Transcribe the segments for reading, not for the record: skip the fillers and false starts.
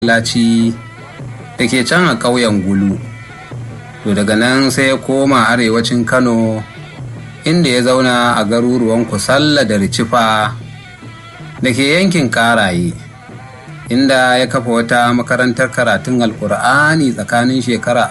masallaci da ke can a ƙauyen Gulu. To daga nan sai ya koma arewacin Kano inda ya zauna a garuruwan Kusalla da Ricifa da ke yankin Ƙaraye, inda ya kafa wata makarantar karatun Alƙur'ani tsakanin shekara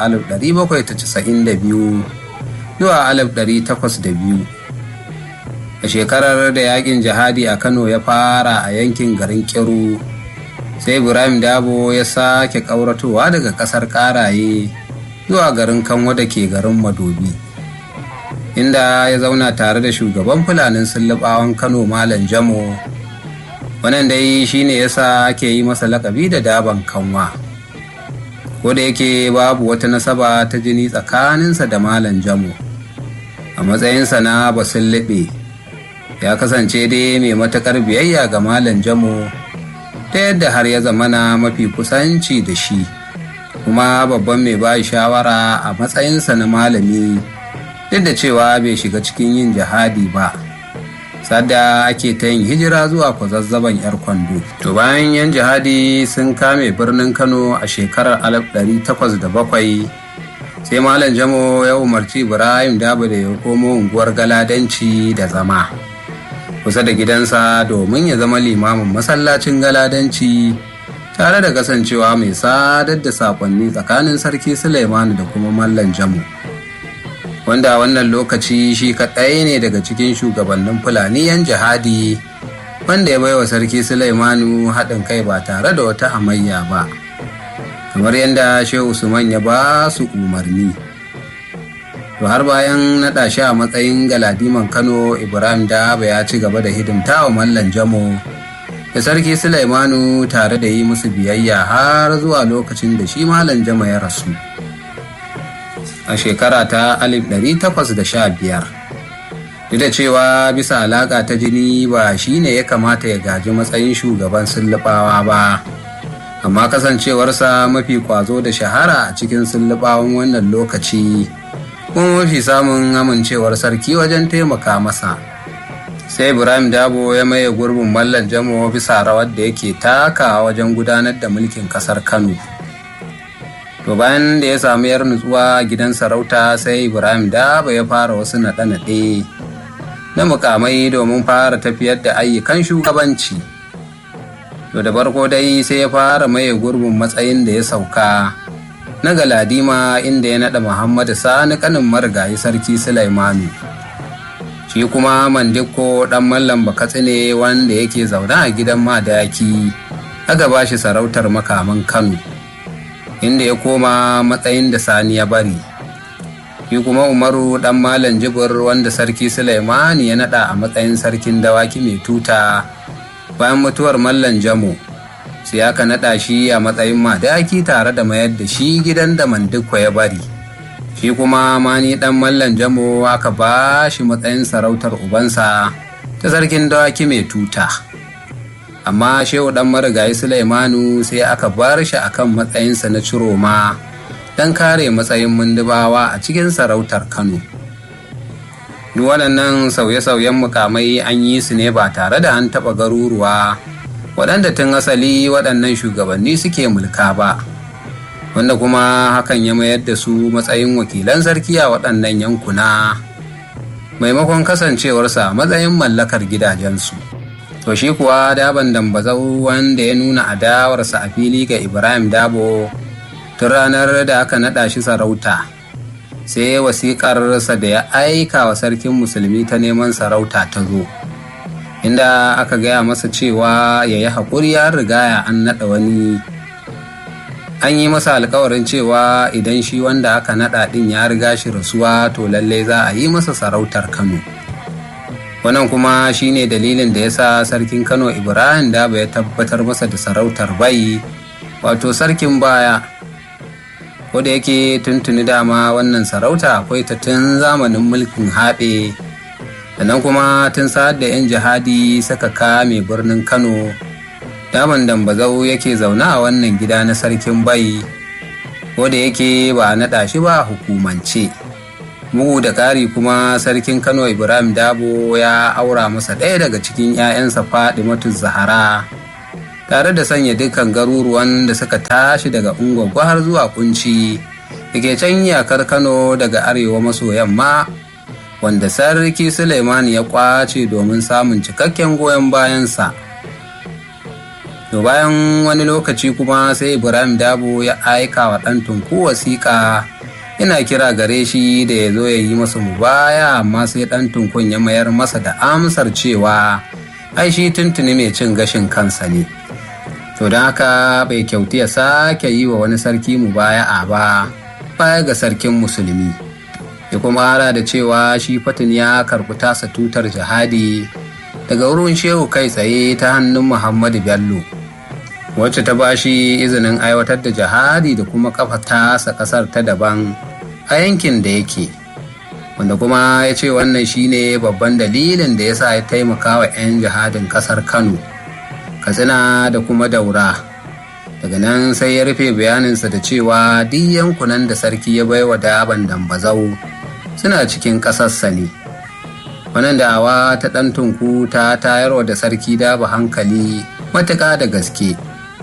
1792 zuwa 1802. A shekarar da yakin jihadi a Kano ya fara a yankin garin Kiru, sai Ibrahim Dabo ya sake ƙauratowa daga ƙasar Ƙaraye zuwa garin Kanwa da ke garin Madobi, inda ya zauna tare da shugaban Fulanin Sullubawan Kano Malam Jamo. Wannan dai shine yasa ake yi masa lakabi da Daban Kanwa, ko da yake babu wata nasaba ta jini tsakaninsa da Malam Jamo. A matsayinsa na Basullube, ya kasance dai mai matuƙar biyayya ga Malam Jamo, ta yadda har ya zamana mafi kusanci da shi, kuma babban mai ba shawara a matsayinsa na malami, duk da cewa bai shiga cikin yin jihadi ba, sadda ake ta yin hijira zuwa kwazazzaban yar Kwando. To bayan yan jihadi sun kame birnin Kano a shekarar 1807, sai Malam Jamo ya umarci Ibrahim Dabo da ya komo unguwar Galadanci da zama kusa da gidansa domin ya zama limamin masallacin Galadanci, tare da kasancewa mai sadar da sakonni tsakanin Sarki Suleimanu da kuma Mallam Jamo, wanda wannan lokaci shi kaɗai ne daga cikin shugabannin Fulani yan jihadi wanda ya baiwa Sarki Suleimanu haɗin kai ba tare da wata amayya ba, kamar yadda Shehu Usman ya ba su umarni. To har bayan naɗa shi a matsayin galadiman Kano, Ibrahim Dabo ya ci gaba da hidimta wa Mallam Jamo da Sarki Suleimanu tare da yi musu biyayya har zuwa lokacin da shi Mallam Jamo ya rasu a shekara ta 1815. Duk da cewa bisa alaƙa ta jini ba shi ne ya kamata ya gaji matsayin shugaban Sullubawa ba, amma kasancewarsa mafi kwazo da shahara a cikin Sullubawan wannan lokaci, kuma mafi samun amincewar sarki wajen taimaka masa, sai Ibrahim Dabo ya maye gurbin Mallam Jamo bisa rawar da yake takawa wajen gudanar da mulkin ƙasar Kano. To bayan da ya samu yar nutsuwa gidan sarauta, sai Ibrahim Dabo ya fara wasu naɗe-naɗe na mukamai domin fara tafiyar da ayyukan shugabanci. To da farko dai sai ya fara maye gurbin matsayin da ya sauka na galadima, inda ya naɗa Muhammadu Sani kanin marigayi Sarki Suleimanu. Shi kuma Mandiko ɗan Mallam Bakatsine wanda yake zaune a gidan Madaki, aka ba shi sarautar makaman Kano, inda ya koma matsayin da Sani ya bari. Shi kuma Umaru ɗan Malam Jibir wanda Sarki Suleimanu ya naɗa a matsayin sarkin dawaki mai tuta bayan mutuwar Mallam Jamo, sai aka naɗa shi a matsayin madaki tare da mayar da shi gidan da Mandiko ya bari. Shi kuma Mani ɗan Mallam Jamo aka ba shi matsayin sarautar ubansa ta sarkin dawaki mai tuta. Amma Shehu ɗan marigayi Suleimanu sai aka bar shi akan matsayinsa na Ciroma don kare matsayin Mundubawa a cikin sarautar Kano. Duk waɗannan sauye-sauyen mukamai an yi su ne ba tare da an taɓa garuruwa waɗanda tun asali waɗannan shugabanni suke mulka ba, wanda kuma hakan ya mayar da su matsayin wakilan sarki a waɗannan yankuna maimakon kasancewarsa matsayin mallakar gidajensu. To shi kuwa Daban Dambazau, wanda ya nuna adawarsa a fili ga Ibrahim Dabo tun ranar da aka naɗa shi sarauta, sai wasiƙarsa da ya aika wa sarkin musulmi ta neman sarauta ta zo, inda aka gaya masa cewa ya yi haƙuri, ya rigaya an naɗa wani. An yi masa alkawarin cewa idan shi wanda aka naɗa ɗin ya riga shi rasuwa, to lallai za a yi masa sarautar Kano. Wannan kuma shi ne dalilin da ya sa sarkin Kano Ibrahim Dabo ya tabbatar masa da sarautar Bai, wato sarkin baya. Ko da yake tuntuni dama wannan sarauta akwai ta tun zamanin mulkin Haɓe, sannan kuma tun sa'ad da 'yan jihadi suka kame birnin Kano, Daban Dambazau yake zaune a wannan gida na sarkin Bai, ko da yake ba a naɗa shi ba hukumance. Bugu da ƙari kuma sarkin Kano Ibrahim Dabo ya aura masa ɗaya daga cikin 'ya'yansa Fadimatu Zahara, tare da sanya dukkan garuruwan da suka tashi daga Ungwaggo har zuwa Kunci da ke can iyakar Kano daga arewa maso yamma, wanda Sarki Suleiman ya kwace domin samun cikakken goyon bayansa. To bayan wani lokaci kuma sai Ibrahim Dabo ya aika wa ɗan Tunku wasiƙa yana kira gare shi da ya zo ya yi masa mubaya, amma sai ɗan Tunkun ya mayar masa da amsar cewa ai shi tuntuni mai cin gashin kansa ne. To don haka bai kyauti ya sake yi wa wani sarki mubaya'a ba baya ga sarkin musulmi. Ya kuma hada da cewa shi fatin ya karɓi tasa tutar jihadi daga wurin shehu kai tsaye ta hannun Muhammadu Bello, wacce ta bashi izinin aiwatar da jihadi da kuma kafa tasa ƙasar ta daban a yankin da yake, wanda kuma ya ce wannan shine babban dalilin da ya sa ya taimaka wa 'yan jihadin ƙasar Kano, Katsina da kuma Daura. Daga nan sai ya rufe bayaninsa da cewa duk yankunan da sarki ya baiwa Daban Dambazau suna cikin ƙasarsa ne. Wannan da'awa ta ɗan Tunku ta tayarwa da sarki Daba hankali matuƙa da gaske,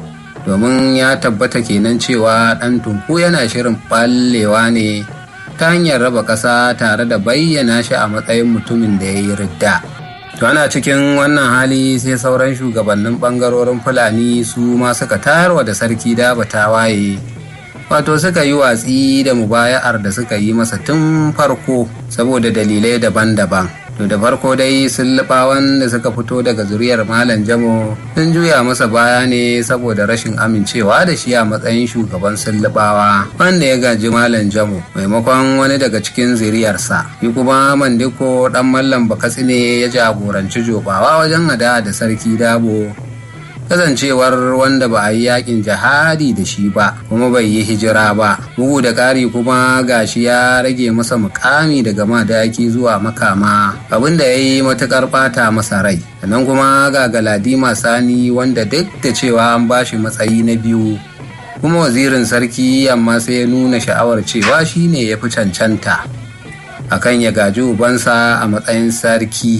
domin ya tabbata kenan cewa ɗan Tunku yana shirin ɓallewa ne ta hanyar raba ƙasa tare da bayyana shi a matsayin mutumin da ya yi ridda. To ana cikin wannan hali sai sauran shugabannin ɓangarorin Fulani su ma suka tayarwa da sarki Daba tawaye, wato suka yi watsi da mubaya'ar da suka yi masa tun farko saboda dalilai daban-daban. To da farko dai sullubawan da suka fito daga zuriyar Malam Jamo sun juya masa baya ne saboda rashin amincewa da shi a matsayin shugaban sullubawa wanda ya gaji Malam Jamo maimakon wani daga cikin zuriyarsa. Shi kuma Mandiko dan Mallam Bakatsine ya jagoranci Jobawa wajen hada da sarki Dabo, kasancewar wanda ba a yi yakin jihadi da shi ba kuma bai yi hijira ba. Bugu da ƙari kuma gashi ya rage masa mukami daga madaki zuwa makama, abinda ya yi matuƙar ɓata masa rai. Sannan kuma ga Galadima Sani, wanda duk da cewa an ba shi matsayi na biyu kuma wazirin sarki, amma sai ya nuna sha'awar cewa shi ne ya fi cancanta akan ya gaji ubansa a matsayin sarki.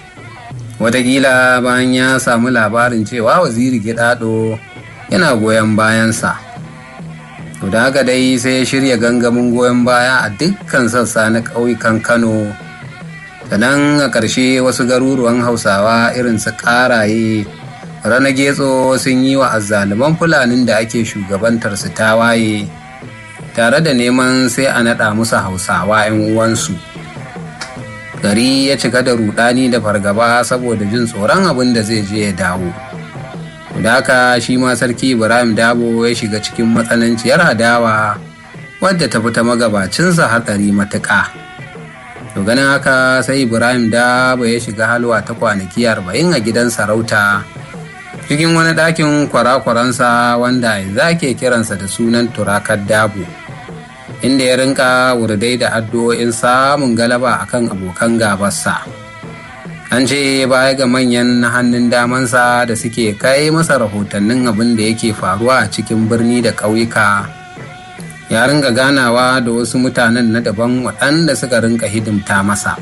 Wataƙila bayan ya samu labarin cewa Waziri Gidado yana goyon bayansa. To da haka dai sai ya shirya gangamin goyon baya a dukkan sassa na ƙauyukan Kano. Sannan a ƙarshe wasu garuruwan Hausawa irin su Ƙaraye, Rana Getso sun yi wa azzaluman Fulanin da ake shugabantar su tawaye, tare da neman sai a naɗa musu Hausawa 'yan uwansu. Gari ya cika da rudani da fargaba saboda jin tsoron abin da zai je ya dawo. Da haka shi ma sarki Ibrahim Dabo ya shiga cikin matsananciyar adawa wadda ta fita magabacinsa hatsari matuƙa. To ganin haka sai Ibrahim Dabo ya shiga halwa ta kwanaki 40 a gidan sarauta, cikin wani ɗakin kwarakwaransa wanda yanzu ake kiransa da sunan Turakar Dabo, inda ya rinka wurdai da addu'o'in samun galaba akan abokan gabarsa. An ce baya ga manyan hannun damansa da suke kai masa rahotannin abin da yake faruwa a cikin birni da ƙauyuka, ya ringa ganawa da wasu mutanen na daban waɗanda suka rinka hidimta masa.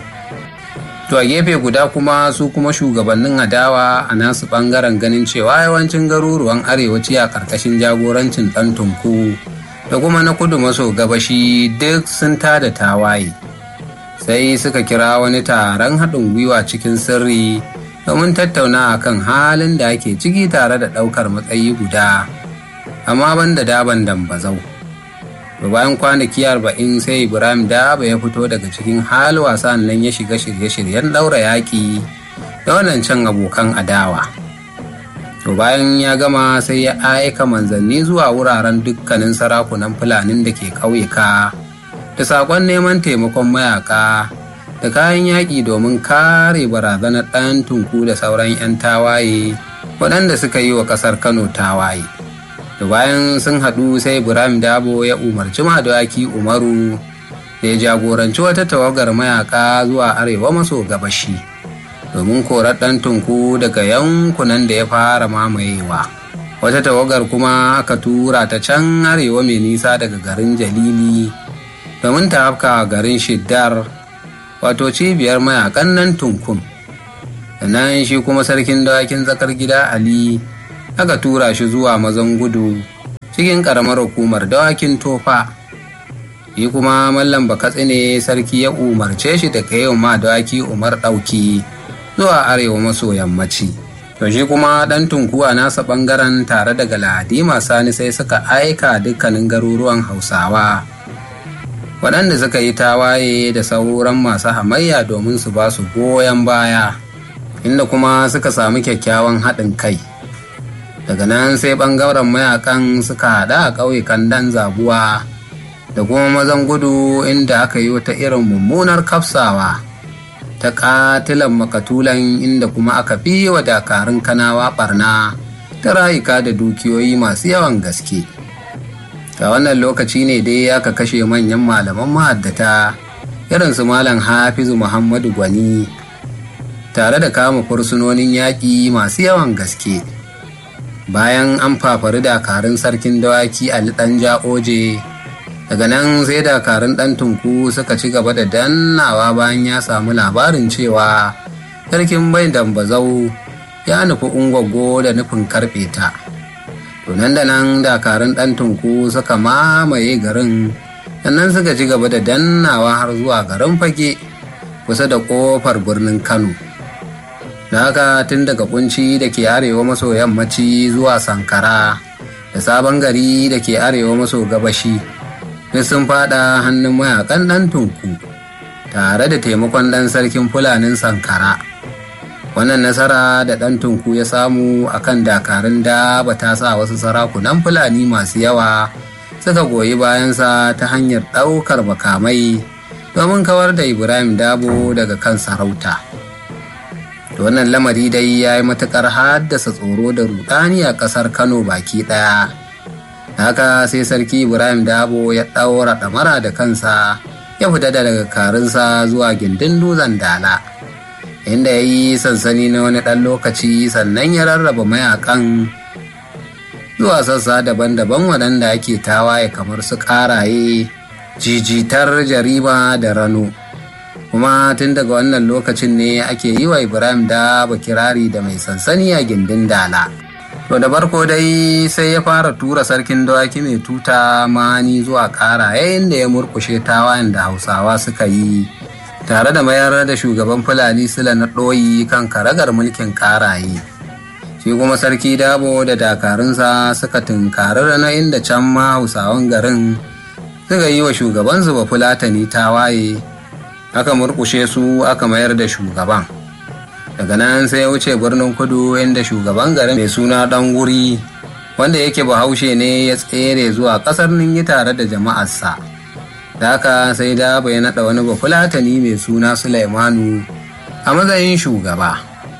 To a gefe guda kuma su kuma shugabannin adawa a nasu ɓangaren ganin cewa yawancin garuruwan arewaci a ƙarƙashin jagorancin ɗan Tunku da kuma na kudu maso gabashi duk sun tada tawaye, sai suka kira wani taron haɗin gwiwa cikin sirri domin tattauna akan halin da ake ciki tare da ɗaukar matsayi guda, amma banda Daban Dambazau. To bayan kwanaki 40 sai Ibrahim Dabo ya fito daga cikin halwa, nan ya shiga shirye-shiryen ɗaura yaƙi da waɗancan abokan adawa. To bayan ya gama sai ya aika manzanni zuwa wuraren dukkanin sarakunan Fulanin da ke ƙauyuka da saƙon neman taimakon mayaka da kayan yaƙi domin kare barazanar ɗan Tunku da sauran 'yan tawaye waɗanda suka yi wa ƙasar Kano tawaye. To bayan sun haɗu sai Ibrahim Dabo ya umarci Madawaki Umaru da ya jagoranci wata tawagar mayaka zuwa arewa maso gabashi domin korar ɗan Tunku daga yankunan da ya fara mamayewa. Wata tawagar kuma aka tura ta can arewa mai nisa daga garin Jalili domin ta hafka garin Shiddar, wato cibiyar mayakan nan Tunkun. Sannan shi kuma sarkin dawakin tsakar gida Ali aka tura shi zuwa Mazangudu cikin ƙaramar hukumar dawakin Tofa. Shi kuma Mallam Bakatsine sarki ya umarce shi da kai ma dawaki Umar ɗauki zuwa arewa maso yammaci. To shi kuma ɗan tunkuwa nasa ɓangaren tare da Galadima Sani sai suka aika dukkanin garuruwan Hausawa waɗanda suka yi tawaye da sauran masu hamayya domin su ba su goyon baya, inda kuma suka sami kyakkyawan haɗin kai. Daga nan sai ɓangaren mayakan suka haɗa a ƙauyukan Dan Zabuwa da kuma Mazangudu, inda aka yi wata irin mummunar kafsawa ta ƙatilan makatulan, inda kuma aka fi wa dakarun Kanawa ɓarna ta rayuka da dukiyoyi masu yawan gaske. A wannan lokaci ne dai aka kashe manyan malaman mahaddata irin su Malam Hafizu Muhammadu Gwani, tare da kama fursunonin yaƙi masu yawan gaske. Bayan an fafari dakarun sarkin dawaki Ali ɗan Ja'oje, daga nan sai dakarun ɗan Tunku suka ci gaba da dannawa bayan ya samu labarin cewa sarkin Bai Dambazau ya nufi Ungwaggo da nufin karɓe ta. Nan da nan dakarun ɗan Tunku suka mamaye garin, sannan suka ci gaba da dannawa har zuwa garin Fage kusa da ƙofar birnin Kano. Da haka tun daga Kunci da ke arewa maso yammaci zuwa Sankara da Sabon Gari da ke arewa maso gabashi duk sun fada hannun mayakan ɗan Tunku tare da taimakon ɗan sarkin Fulanin Sankara. Wannan nasara da ɗan Tunku ya samu akan dakarun Daba ta sa wasu sarakunan Fulani masu yawa suka goyi bayansa ta hanyar ɗaukar makamai domin kawar da Ibrahim Dabo daga kan sarauta. Da wannan lamari dai ya yi matuƙar haddasa tsoro da rudani a ƙasar Kano baki ɗaya. Haka sai sarki Ibrahim Dabo ya ɗaura ɗamara da kansa ya fita daga karinsa zuwa gindin dutsen Dala, inda ya yi sansani na wani ɗan lokaci, sannan ya rarraba mayakan zuwa sassa daban-daban waɗanda ake tawaye kamar su Ƙaraye, Jijitar, Jarima da Rano. Kuma tun daga wannan lokacin ne ake yi wa Ibrahim Dabo kirari da mai sansani a gindin Dala. To da farko dai sai ya fara tura sarkin dawaki mai tuta Mani zuwa Ƙaraye, inda ya murkushe tawayen da Hausawa suka yi, tare da mayar da shugaban Fulani Sula na Ɗoyi kan karagar mulkin Ƙaraye. Shi kuma sarki Dabo da dakarunsa suka tunkari Rana, inda can ma Hausawan garin suka yi wa shugabansu Bafulatani tawaye, aka murkushe su aka mayar da shugaban. Daga nan sai ya wuce birnin Kudu, inda shugaban garin mai suna Ɗan Guri, wanda yake Bahaushe ne, ya tsere zuwa ƙasar Ningi tare da jama'arsa. Da haka sai Dabo ya naɗa wani Bafulatani mai suna Sulaimanu a matsayin shugaba.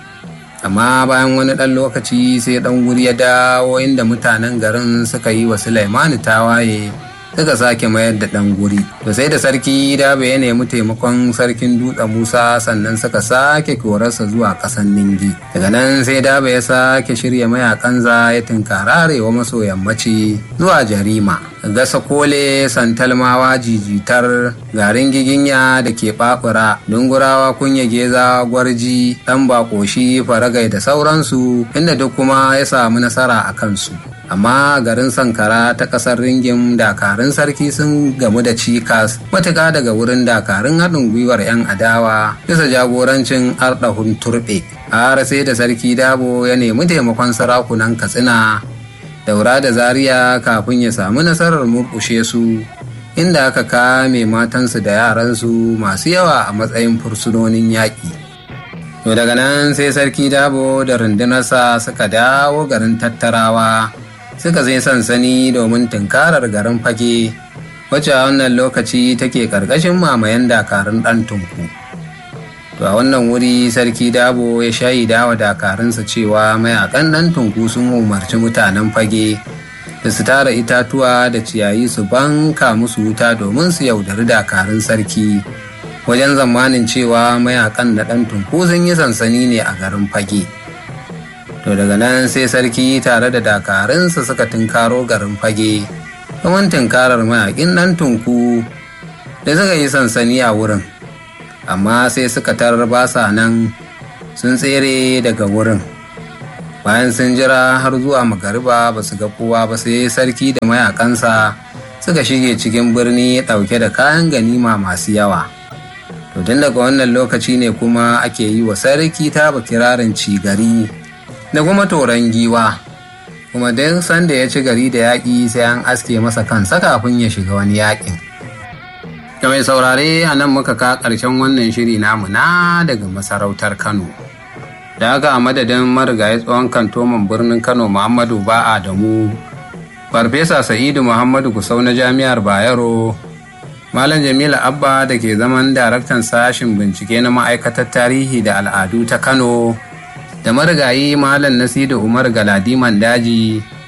Amma bayan wani ɗan lokaci sai Ɗan Guri ya dawo, inda mutanen garin suka yi wa Sulaimanu tawaye, suka sake mayar da Ɗan Guri. To sai da sarki Dabo ya nemi taimakon sarkin Dutse Musa, sannan suka sake korarsa zuwa ƙasar Ningi. Daga nan sai Dabo ya sake shirya mayakansa ya tunkara arewa maso yammaci zuwa Jarima, Gasa Kole, Santalmawa, Jijitar, Garin Giginya da ke Ɓaɓura, Dungurawa, Kunya Geza, Gwarji, Ɗan Bakoshi, Faragai da sauransu, inda duk kuma ya samu nasara a kansu. Amma garin Sankara ta ƙasar Ringim, dakarun sarki sun gamu da cikas matuƙa daga wurin dakarun haɗin gwiwar 'yan adawa bisa jagorancin Ardahun Turɓe. Har sai da sarki Dabo ya nemi taimakon sarakunan Katsina, Daura da Zaria kafin ya samu nasarar murƙushe su, inda aka kame matansu da yaransu masu yawa a matsayin fursunonin yaƙi. To daga nan sai sarki Dabo da rundunarsa suka dawo garin Tattarawa, suka zai sansani domin tunkarar garin Fage, wacce a wannan lokaci take ƙarƙashin mamayen dakarun ɗan Tunku. To a wannan wuri sarki Dabo ya shaida wa dakarunsa cewa mayakan ɗan Tunku sun umarci mutanen Fage da su tara itatuwa da ciyayi su banka musu wuta domin su yaudari dakarun sarki, wajen zamanin cewa mayakan na ɗan Tunku sun yi sansani ne a garin Fage. To daga nan sai sarki tare da dakarunsa suka tunkaro garin Fage domin tunkarar mayakin ɗan Tunku da suka yi sansani a wurin, amma sai suka tarar basa nan, sun tsere daga wurin. Bayan sun jira har zuwa magariba ba su ga kowa ba, sai sarki da mayakansa suka shige cikin birni ɗauke da kayan ganima masu yawa. To tun daga wannan lokaci ne kuma ake yi wa sarki Taba kirarin Cigari da kuma toron giwa, kuma duk sanda ya ci gari da yaƙi sai an aske masa kansa kafin ya shiga wani yaƙin. Da mai saurare, a nan muka ka ƙarshen wannan shiri namu na daga masarautar Kano. Da haka a madadin marigayi tsohon kantoman birnin Kano Muhammadu Ba'a da mu, Farfesa Sa'idu Muhammadu Gusau na Jami'ar Bayero, Malam Jamilu Abba da ke zaman daraktan sashin bincike na ma'aikatar tarihi da al'adu ta Kano, da marigayi Malam Nasiru Umar Galadiman Daji